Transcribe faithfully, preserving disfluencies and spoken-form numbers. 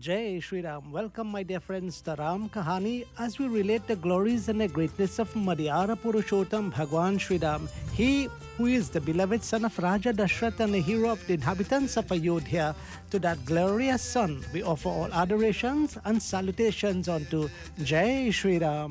Jai Shri Ram. Welcome, my dear friends, to Ram Kahani as we relate the glories and the greatness of Madhyara Purushottam Bhagwan Shri Ram. He who is the beloved son of Raja Dashrath and the hero of the inhabitants of Ayodhya. To that glorious son, we offer all adorations and salutations unto Jai Shri Ram.